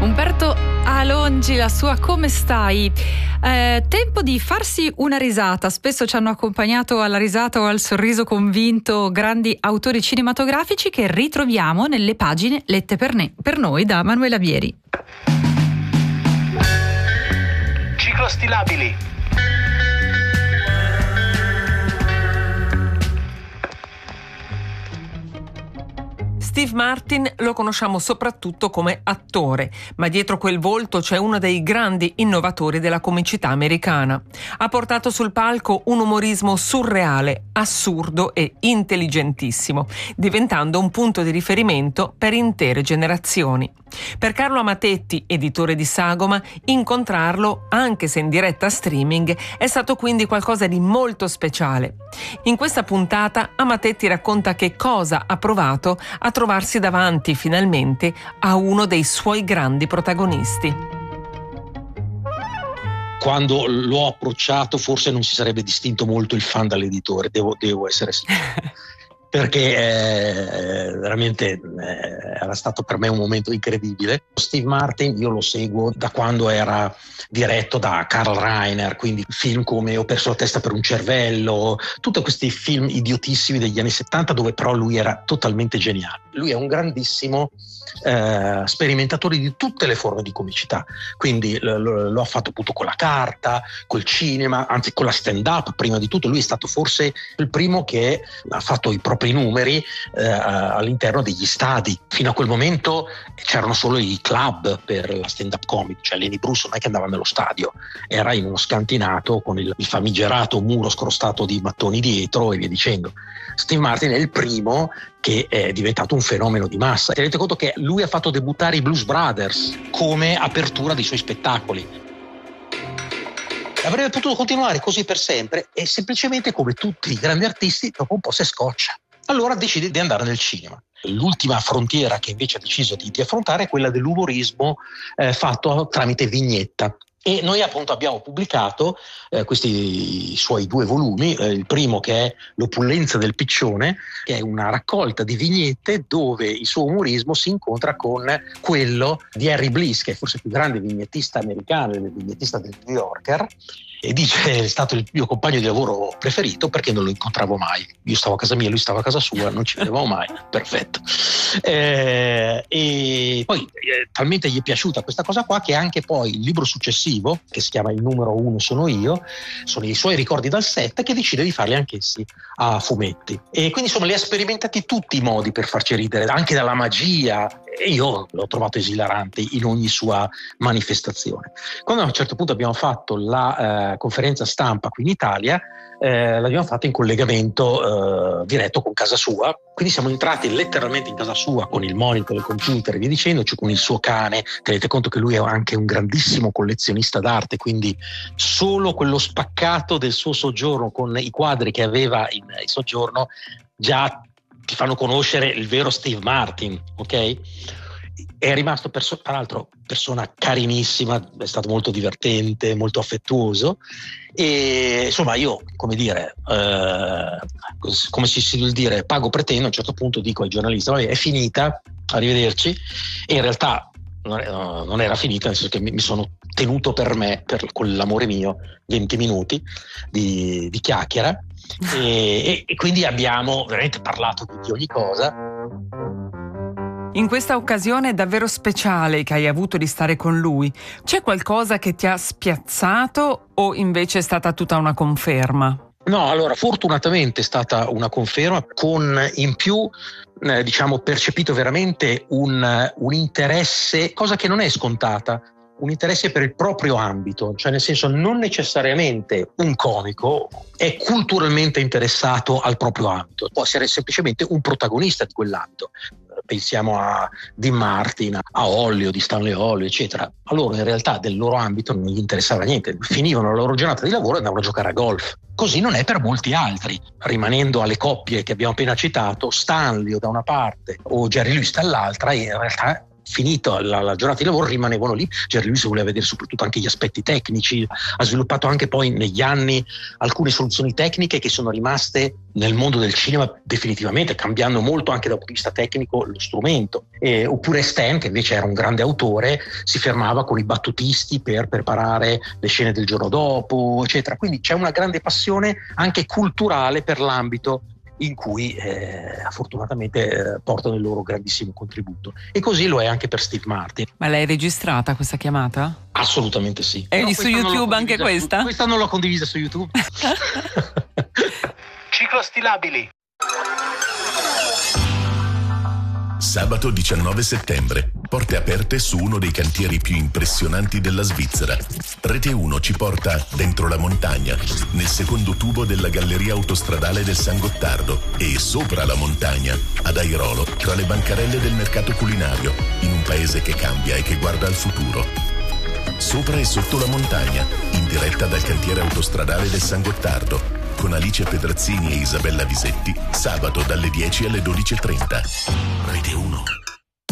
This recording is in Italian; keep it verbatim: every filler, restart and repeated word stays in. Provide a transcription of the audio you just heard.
Umberto Alongi, la sua Come stai? Eh, tempo di farsi una risata. Spesso ci hanno accompagnato alla risata o al sorriso convinto grandi autori cinematografici che ritroviamo nelle pagine lette per, ne- per noi da Manuela Vieri. Ciclostilabili. Steve Martin lo conosciamo soprattutto come attore, ma dietro quel volto c'è uno dei grandi innovatori della comicità americana. Ha portato sul palco un umorismo surreale, assurdo e intelligentissimo, diventando un punto di riferimento per intere generazioni. Per Carlo Amatetti, editore di Sagoma, incontrarlo, anche se in diretta streaming, è stato quindi qualcosa di molto speciale. In questa puntata Amatetti racconta che cosa ha provato a trovarsi davanti finalmente a uno dei suoi grandi protagonisti. Quando l'ho approcciato forse non si sarebbe distinto molto il fan dall'editore, devo, devo essere sincero. Perché eh, veramente eh, era stato per me un momento incredibile. Steve Martin io lo seguo da quando era diretto da Karl Reiner, quindi film come Ho perso la testa per un cervello, tutti questi film idiotissimi degli anni settanta dove però lui era totalmente geniale. Lui è un grandissimo eh, sperimentatore di tutte le forme di comicità, quindi lo, lo, lo ha fatto appunto con la carta, col cinema, anzi con la stand-up. Prima di tutto lui è stato forse il primo che ha fatto i propri numeri eh, all'interno degli stadi. Fino a quel momento c'erano solo i club per la stand-up comedy, cioè Lenny Bruce non è che andava nello stadio, era in uno scantinato con il, il famigerato muro scrostato di mattoni dietro e via dicendo. Steve Martin è il primo che è diventato un fenomeno di massa. Tenete conto che lui ha fatto debuttare i Blues Brothers come apertura dei suoi spettacoli. Avrebbe potuto continuare così per sempre e semplicemente, come tutti i grandi artisti, dopo un po' si scoccia. Allora decide di andare nel cinema. L'ultima frontiera che invece ha deciso di, di affrontare è quella dell'umorismo eh, fatto tramite vignetta. E noi appunto abbiamo pubblicato eh, questi suoi due volumi, eh, il primo che è L'opulenza del piccione, che è una raccolta di vignette dove il suo umorismo si incontra con quello di Harry Bliss, che è forse il più grande vignettista americano, il vignettista del New Yorker, e dice è stato il mio compagno di lavoro preferito perché non lo incontravo mai. Io stavo a casa mia, lui stava a casa sua, non ci vedevamo mai. Perfetto. Eh, e poi eh, talmente gli è piaciuta questa cosa qua che anche poi il libro successivo, che si chiama Il numero uno sono io, sono i suoi ricordi dal set, che decide di farli anch'essi a fumetti. E quindi insomma li ha sperimentati tutti i modi per farci ridere, anche dalla magia, e io l'ho trovato esilarante in ogni sua manifestazione. Quando a un certo punto abbiamo fatto la eh, conferenza stampa qui in Italia, eh, l'abbiamo fatta in collegamento eh, diretto con casa sua, quindi siamo entrati letteralmente in casa sua con il monitor, il computer e via dicendo, cioè con il suo cane. Tenete conto che lui è anche un grandissimo collezionista d'arte, quindi solo quello spaccato del suo soggiorno con i quadri che aveva in, in soggiorno già ti fanno conoscere il vero Steve Martin, ok? È rimasto perso- tra l'altro persona carinissima, è stato molto divertente, molto affettuoso e insomma io, come dire, eh, come si suol dire, pago pretendo, a un certo punto dico ai giornalisti vabbè è finita, arrivederci, e in realtà non era finita, nel senso che mi sono tenuto per me, per, con l'amore mio, venti minuti di, di chiacchiera e, e quindi abbiamo veramente parlato di ogni cosa. In questa occasione davvero speciale che hai avuto di stare con lui, c'è qualcosa che ti ha spiazzato o invece è stata tutta una conferma? No, allora fortunatamente è stata una conferma con in più eh, diciamo percepito veramente un, un interesse, cosa che non è scontata, un interesse per il proprio ambito, cioè nel senso non necessariamente un comico è culturalmente interessato al proprio ambito, può essere semplicemente un protagonista di quell'ambito. Pensiamo a Dean Martin, a Ollio, di Stanley Ollio, eccetera. A loro in realtà del loro ambito non gli interessava niente, finivano la loro giornata di lavoro e andavano a giocare a golf. Così non è per molti altri. Rimanendo alle coppie che abbiamo appena citato, Stanley da una parte o Jerry Lewis dall'altra, in realtà finito la, la giornata di lavoro rimanevano lì. Jerry Lewis voleva vedere soprattutto anche gli aspetti tecnici, ha sviluppato anche poi negli anni alcune soluzioni tecniche che sono rimaste nel mondo del cinema definitivamente, cambiando molto anche dal punto di vista tecnico lo strumento. E, oppure Stan, che invece era un grande autore, si fermava con i battutisti per preparare le scene del giorno dopo, eccetera. Quindi c'è una grande passione anche culturale per l'ambito in cui eh, fortunatamente eh, portano il loro grandissimo contributo, e così lo è anche per Steve Martin. Ma l'hai registrata questa chiamata? Assolutamente sì. E lì su YouTube anche questa? Su, questa non l'ho condivisa su YouTube. Ciclostilabili. Sabato diciannove settembre, porte aperte su uno dei cantieri più impressionanti della Svizzera. Rete uno ci porta dentro la montagna, nel secondo tubo della galleria autostradale del San Gottardo e sopra la montagna, ad Airolo, tra le bancarelle del mercato culinario, in un paese che cambia e che guarda al futuro. Sopra e sotto la montagna, in diretta dal cantiere autostradale del San Gottardo, con Alice Pedrazzini e Isabella Visetti, sabato dalle dieci alle dodici e trenta. Rete uno.